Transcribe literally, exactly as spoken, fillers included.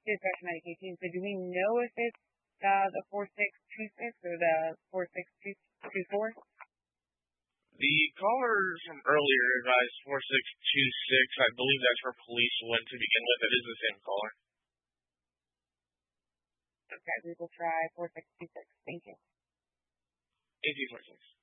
dispatch medication. So do we know if it's uh, the four six two six or the four six two two four? The caller from earlier advised four six two six. I believe that's where police went to begin with. It is the same caller. Okay, we will try four six two six. Thank you. eight two four six.